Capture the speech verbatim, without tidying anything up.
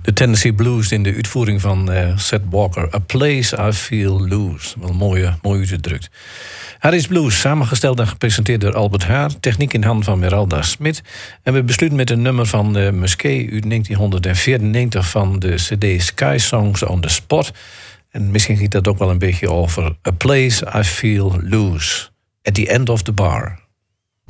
De Tennessee Blues in de uitvoering van uh, Seth Walker. A Place I Feel Loose. Wel mooi, mooi uitgedrukt. Harry's Blues, samengesteld en gepresenteerd door Albert Haar. Techniek in handen van Meralda Smit. En we besluiten met een nummer van uh, Musquet uit negentien vierennegentig van de cd Sky Songs on the Spot. En misschien gaat dat ook wel een beetje over A Place I Feel Loose. At the End of the Bar.